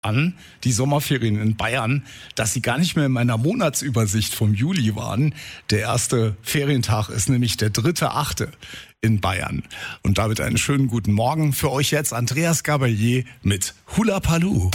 an, die Sommerferien in Bayern, dass sie gar nicht mehr in meiner Monatsübersicht vom Juli waren. Der erste Ferientag ist nämlich der 3.8. in Bayern. Und damit einen schönen guten Morgen für euch jetzt, Andreas Gabalier mit Hula Paloo.